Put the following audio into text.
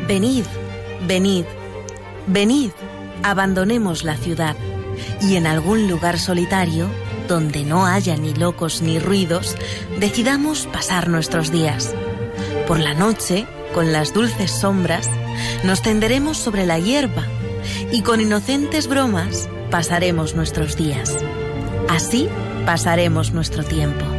Venid, venid, venid, abandonemos la ciudad y en algún lugar solitario, donde no haya ni locos ni ruidos, decidamos pasar nuestros días. Por la noche, con las dulces sombras, nos tenderemos sobre la hierba y con inocentes bromas pasaremos nuestros días. Así pasaremos nuestro tiempo.